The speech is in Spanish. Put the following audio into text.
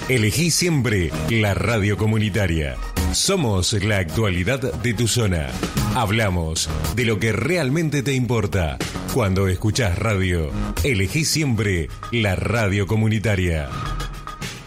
Elegí siempre la radio comunitaria. Somos la actualidad de tu zona. Hablamos de lo que realmente te importa. Cuando escuchás radio, elegí siempre la radio comunitaria.